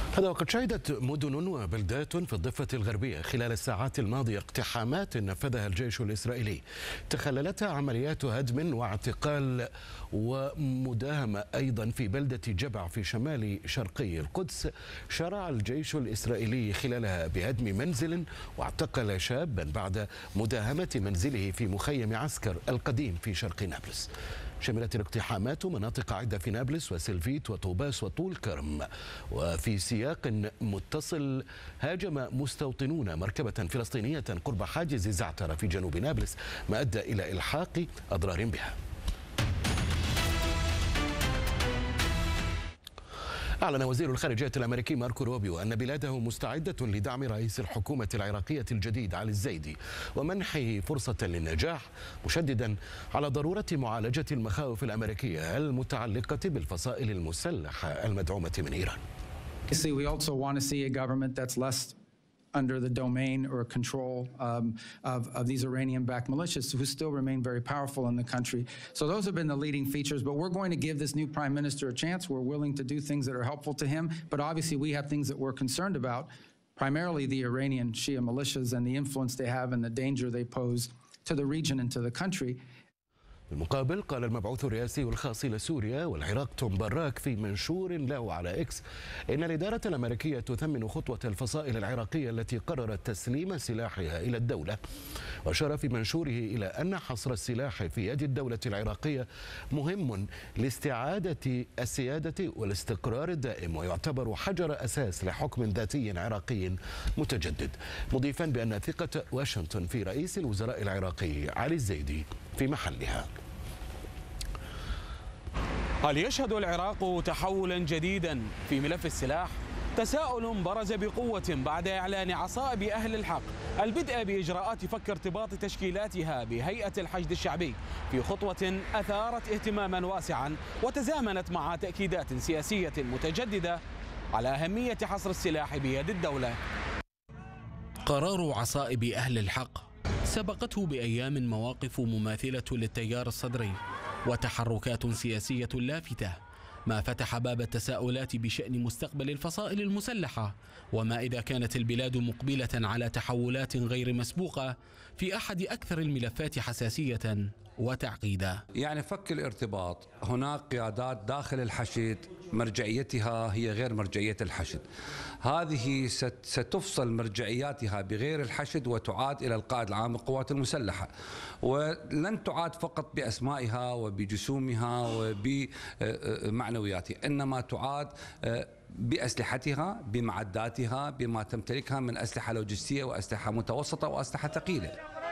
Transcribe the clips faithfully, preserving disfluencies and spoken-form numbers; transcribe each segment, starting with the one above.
هذا وقد شهدت مدن وبلدات في الضفة الغربية خلال الساعات الماضية اقتحامات نفذها الجيش الإسرائيلي تخللتها عمليات هدم واعتقال ومداهمة. أيضا في بلدة جبع في شمال شرقي القدس شرع الجيش الإسرائيلي خلالها بهدم منزل واعتقل شابا بعد مداهمة منزله في مخيم عسكر القديم في شرق نابلس. شملت الاقتحامات مناطق عدة في نابلس وسلفيت وطوباس وطول كرم. وفي سياق متصل هاجم مستوطنون مركبة فلسطينية قرب حاجز زعتر في جنوب نابلس ما أدى إلى إلحاق أضرار بها. أعلن وزير الخارجية الأمريكي ماركو روبيو أن بلاده مستعدة لدعم رئيس الحكومة العراقية الجديد علي الزيدي ومنحه فرصة للنجاح، مشددا على ضرورة معالجة المخاوف الأمريكية المتعلقة بالفصائل المسلحة المدعومة من إيران. We also want to see a government that's less under the domain or control um, of, of these Iranian-backed militias who still remain very powerful in the country. So those have been the leading features, but we're going to give this new prime minister a chance. We're willing to do things that are helpful to him, but obviously we have things that we're concerned about, primarily the Iranian Shia militias and the influence they have and the danger they pose to the region and to the country. بالمقابل قال المبعوث الرئاسي الخاص لسوريا والعراق توم باراك في منشور له على إكس إن الإدارة الأمريكية تثمن خطوة الفصائل العراقية التي قررت تسليم سلاحها إلى الدولة. وأشار في منشوره إلى أن حصر السلاح في يد الدولة العراقية مهم لاستعادة السيادة والاستقرار الدائم ويعتبر حجر أساس لحكم ذاتي عراقي متجدد، مضيفا بأن ثقة واشنطن في رئيس الوزراء العراقي علي الزيدي في محلها. هل يشهد العراق تحولا جديدا في ملف السلاح؟ تساؤل برز بقوة بعد إعلان عصائب أهل الحق البدء بإجراءات فك ارتباط تشكيلاتها بهيئة الحشد الشعبي في خطوة أثارت اهتماما واسعا وتزامنت مع تأكيدات سياسية متجددة على أهمية حصر السلاح بيد الدولة. قرار عصائب أهل الحق سبقته بأيام مواقف مماثلة للتيار الصدري وتحركات سياسية لافتة، ما فتح باب التساؤلات بشأن مستقبل الفصائل المسلحة، وما إذا كانت البلاد مقبلة على تحولات غير مسبوقة في أحد أكثر الملفات حساسية وتعقيدا. يعني فك الارتباط، هناك قيادات داخل الحشد مرجعيتها هي غير مرجعية الحشد، هذه ستفصل مرجعياتها بغير الحشد وتعاد إلى القائد العام للقوات المسلحة، ولن تعاد فقط بأسمائها وبجسومها وبمعنوياتها، إنما تعاد بأسلحتها بمعداتها بما تمتلكها من أسلحة لوجستية وأسلحة متوسطة وأسلحة ثقيلة.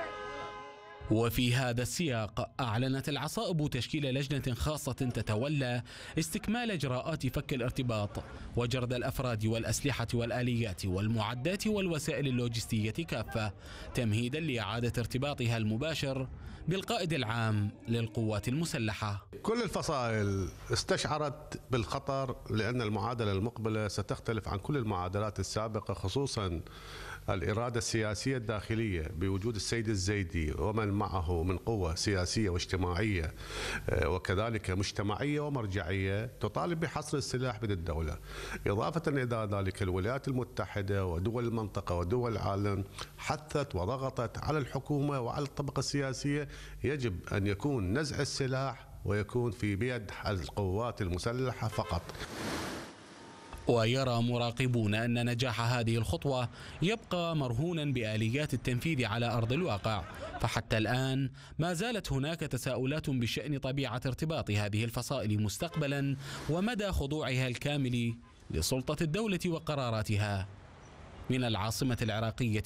وفي هذا السياق أعلنت العصائب تشكيل لجنة خاصة تتولى استكمال إجراءات فك الارتباط وجرد الأفراد والأسلحة والآليات والمعدات والوسائل اللوجستية كافة، تمهيدا لإعادة ارتباطها المباشر بالقائد العام للقوات المسلحة. كل الفصائل استشعرت بالخطر لأن المعادلة المقبلة ستختلف عن كل المعادلات السابقة، خصوصا الإرادة السياسية الداخلية بوجود السيد الزيدي ومن معه من قوة سياسية واجتماعية وكذلك مجتمعية ومرجعية تطالب بحصر السلاح بيد الدولة. إضافة إلى ذلك الولايات المتحدة ودول المنطقة ودول العالم حثت وضغطت على الحكومة وعلى الطبقة السياسية يجب أن يكون نزع السلاح ويكون في بيد القوات المسلحة فقط. ويرى مراقبون أن نجاح هذه الخطوة يبقى مرهونا بآليات التنفيذ على أرض الواقع، فحتى الآن ما زالت هناك تساؤلات بشأن طبيعة ارتباط هذه الفصائل مستقبلا ومدى خضوعها الكامل لسلطة الدولة وقراراتها. من العاصمة العراقية